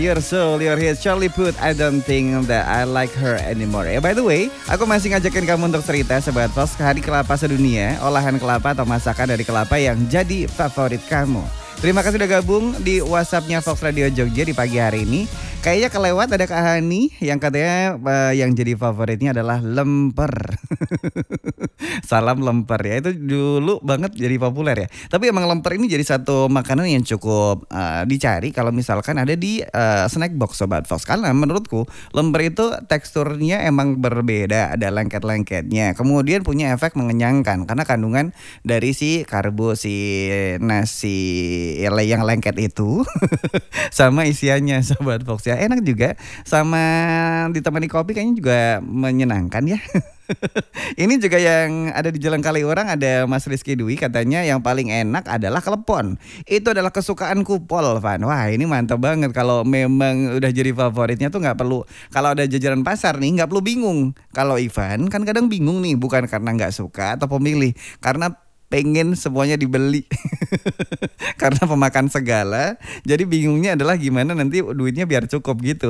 Your soul, your hit, Charlie Puth, I don't think that I like her anymore. By the way, aku masih ngajakin kamu untuk cerita Sobat Fox hari kelapa sedunia, olahan kelapa atau masakan dari kelapa yang jadi favorit kamu. Terima kasih sudah gabung di WhatsAppnya Fox Radio Jogja di pagi hari ini. Kayaknya kelewat ada Kak Hani yang katanya yang jadi favoritnya adalah lemper. Salam lemper ya, itu dulu banget jadi populer ya. Tapi emang lemper ini jadi satu makanan yang cukup dicari kalau misalkan ada di snack box Sobat Fox. Karena menurutku lemper itu teksturnya emang berbeda, ada lengket-lengketnya. Kemudian punya efek mengenyangkan karena kandungan dari si karbo si nasi yang lengket itu sama isiannya Sobat Fox ya. Enak juga sama ditemani kopi kayaknya juga menyenangkan ya. Ini juga yang ada di Jalan Kaliurang ada Mas Rizky Dwi katanya yang paling enak adalah klepon. Itu adalah kesukaan Kupol, Van. Wah, ini mantap banget kalau memang udah jadi favoritnya tuh nggak perlu kalau ada jajaran pasar nih nggak perlu bingung. Kalau Ivan kan kadang bingung nih bukan karena nggak suka atau pemilih, karena pengen semuanya dibeli karena pemakan segala. Jadi bingungnya adalah gimana nanti duitnya biar cukup gitu.